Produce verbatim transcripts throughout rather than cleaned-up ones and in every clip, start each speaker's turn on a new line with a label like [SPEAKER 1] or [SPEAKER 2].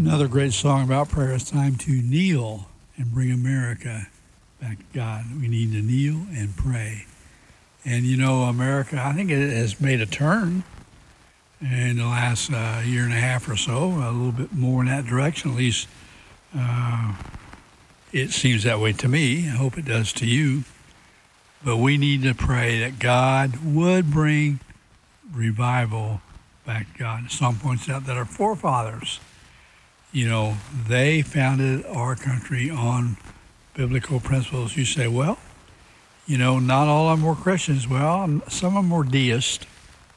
[SPEAKER 1] Another great song about prayer. It's time to kneel and bring America back to God. We need to kneel and pray. And, you know, America, I think it has made a turn in the last uh, year and a half or so, a little bit more in that direction. At least uh, it seems that way to me. I hope it does to you. But we need to pray that God would bring revival back to God. Psalm points out that our forefathers, you know, they founded our country on biblical principles. You say, well, you know, not all of them were Christians. Well, some of them were deists.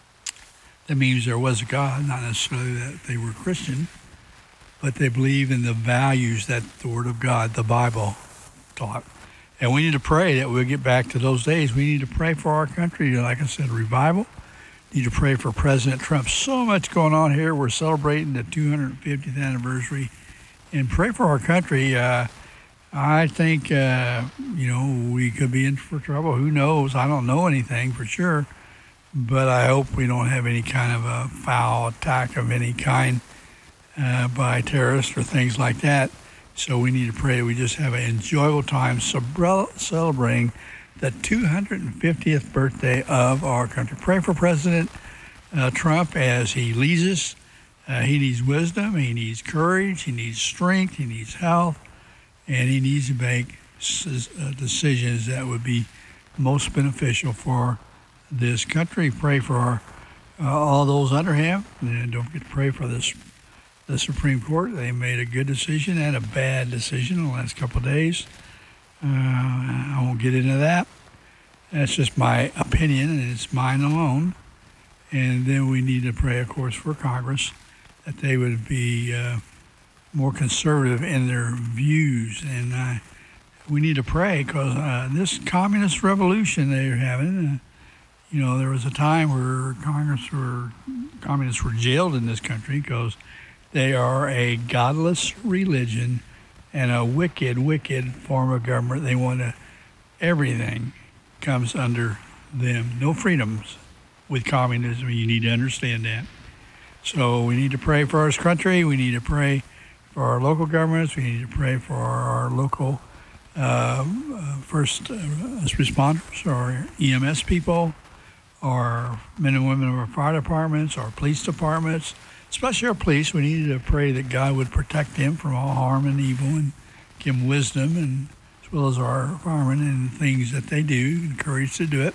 [SPEAKER 1] That means there was a God, not necessarily that they were Christian, but they believe in the values that the Word of God, the Bible, taught. And we need to pray that we'll get back to those days. We need to pray for our country, like I said, revival. Need to pray for President Trump. So much going on here. We're celebrating the two hundred fiftieth anniversary. And pray for our country. Uh, I think, uh, you know, we could be in for trouble. Who knows? I don't know anything for sure. But I hope we don't have any kind of a foul attack of any kind uh, by terrorists or things like that. So we need to pray we just have an enjoyable time celebrating the two hundred fiftieth birthday of our country. Pray for President uh, Trump as he leads us. Uh, he needs wisdom, he needs courage, he needs strength, he needs health, and he needs to make uh, decisions that would be most beneficial for this country. Pray for our, uh, all those under him, and don't forget to pray for this the Supreme Court. They made a good decision and a bad decision in the last couple of days. Uh, I won't get into that. That's just my opinion, and it's mine alone. And then we need to pray, of course, for Congress, that they would be uh, more conservative in their views. And uh, we need to pray because uh, this communist revolution they're having, uh, you know, there was a time where Congress were, communists were jailed in this country because they are a godless religion and a wicked, wicked form of government. They want to, everything comes under them. No freedoms with communism. You need to understand that. So we need to pray for our country. We need to pray for our local governments. We need to pray for our local uh, uh, first uh, responders, our E M S people, our men and women of our fire departments, our police departments, especially our police. We need to pray that God would protect them from all harm and evil and give them wisdom, and as well as our firemen and things that they do, and courage to do it.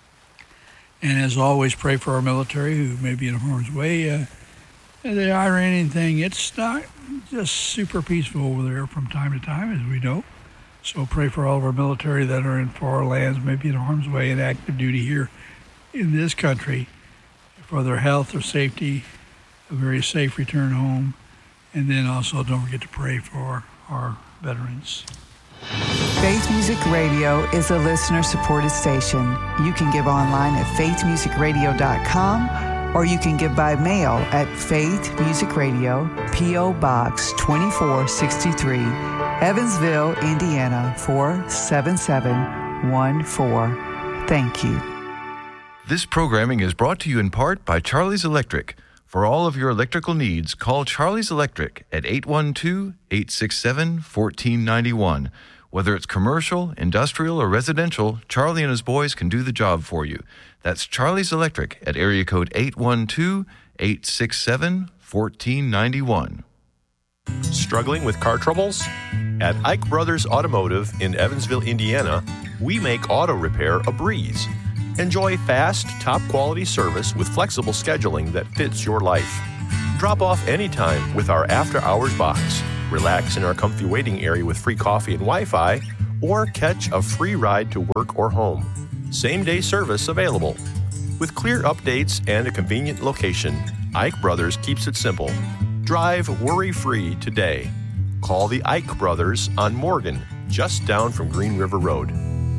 [SPEAKER 1] And as always, pray for our military who may be in harm's way. Uh, the Iranian thing, it's not just super peaceful over there from time to time, as we know. So pray for all of our military that are in far lands, maybe in harm's way and active duty here in this country, for their health, their safety, a very safe return home. And then also don't forget to pray for our veterans.
[SPEAKER 2] Faith Music Radio is a listener-supported station. You can give online at faith music radio dot com, or you can give by mail at Faith Music Radio, P O. Box twenty-four sixty-three, Evansville, Indiana, four seven seven one four. Thank you.
[SPEAKER 3] This programming is brought to you in part by Charlie's Electric. For all of your electrical needs, call Charlie's Electric at eight one two, eight six seven, one four nine one. Whether it's commercial, industrial, or residential, Charlie and his boys can do the job for you. That's Charlie's Electric at area code eight one two, eight six seven, one four nine one.
[SPEAKER 4] Struggling with car troubles? At Ike Brothers Automotive in Evansville, Indiana, we make auto repair a breeze. Enjoy fast, top-quality service with flexible scheduling that fits your life. Drop off anytime with our after-hours box. Relax in our comfy waiting area with free coffee and Wi-Fi, or catch a free ride to work or home. Same-day service available. With clear updates and a convenient location, Ike Brothers keeps it simple. Drive worry-free today. Call the Ike Brothers on Morgan, just down from Green River Road.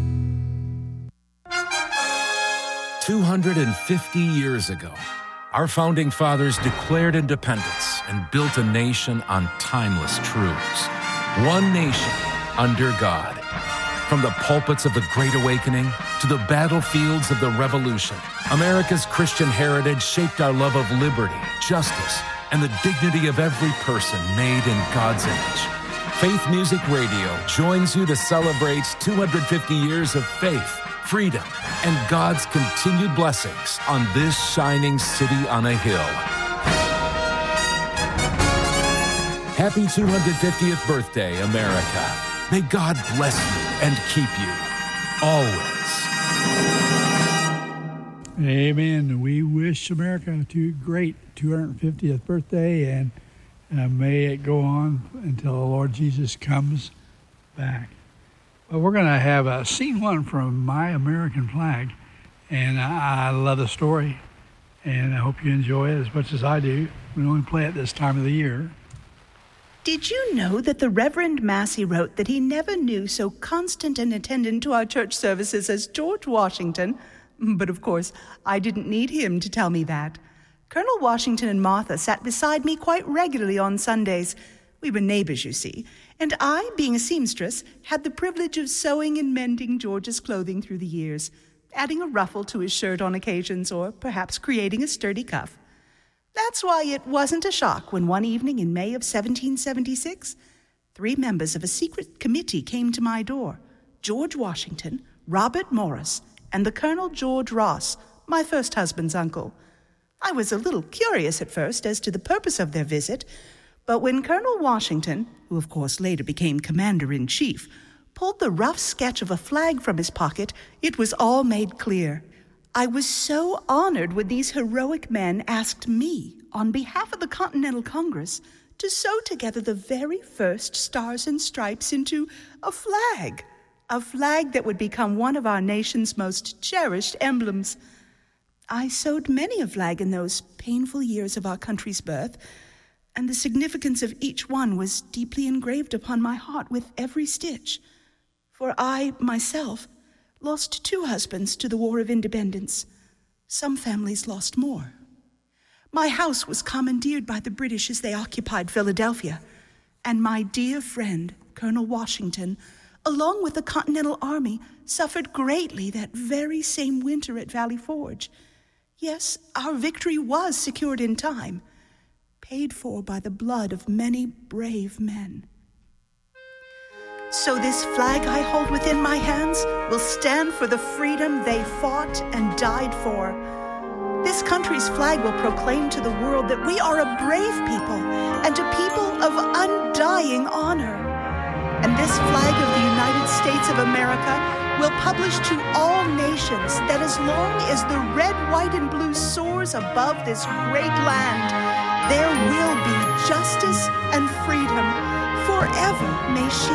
[SPEAKER 5] two hundred fifty years ago, our founding fathers declared independence and built a nation on timeless truths. One nation under God. From the pulpits of the Great Awakening to the battlefields of the Revolution, America's Christian heritage shaped our love of liberty, justice, and the dignity of every person made in God's image. Faith Music Radio joins you to celebrate two hundred fifty years of faith, freedom, and God's continued blessings on this shining city on a hill. Happy two hundred fiftieth birthday, America. May God bless you and keep you always.
[SPEAKER 1] Amen. We wish America a great two hundred fiftieth birthday, and uh, may it go on until the Lord Jesus comes back. Well, we're going to have a scene one from My American Flag, and I, I love the story, and I hope you enjoy it as much as I do. We only play it this time of the year.
[SPEAKER 6] Did you know that the Reverend Massey wrote that he never knew so constant an attendant to our church services as George Washington? But of course, I didn't need him to tell me that. Colonel Washington and Martha sat beside me quite regularly on Sundays. We were neighbors, you see, and I, being a seamstress, had the privilege of sewing and mending George's clothing through the years, adding a ruffle to his shirt on occasions, or perhaps creating a sturdy cuff. That's why it wasn't a shock when one evening in May of seventeen seventy-six, three members of a secret committee came to my door: George Washington, Robert Morris, and the Colonel George Ross, my first husband's uncle. I was a little curious at first as to the purpose of their visit, but when Colonel Washington, who of course later became Commander-in-Chief, pulled the rough sketch of a flag from his pocket, it was all made clear. I was so honored when these heroic men asked me, on behalf of the Continental Congress, to sew together the very first stars and stripes into a flag, a flag that would become one of our nation's most cherished emblems. I sewed many a flag in those painful years of our country's birth, and the significance of each one was deeply engraved upon my heart with every stitch. For I, myself, lost two husbands to the War of Independence. Some families lost more. My house was commandeered by the British as they occupied Philadelphia, and my dear friend, Colonel Washington, along with the Continental Army, suffered greatly that very same winter at Valley Forge. Yes, our victory was secured in time, paid for by the blood of many brave men. So this flag I hold within my hands will stand for the freedom they fought and died for. This country's flag will proclaim to the world that we are a brave people and a people of undying honor. And this flag of the United States of America will publish to all nations that as long as the red, white, and blue soars above this great land, there will be justice and freedom. Forever may she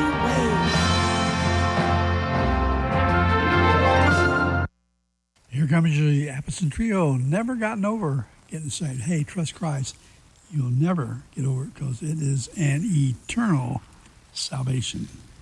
[SPEAKER 6] wave.
[SPEAKER 1] Here comes the Appleton Trio. Never gotten over getting saved. Hey, trust Christ. You'll never get over it because it is an eternal salvation.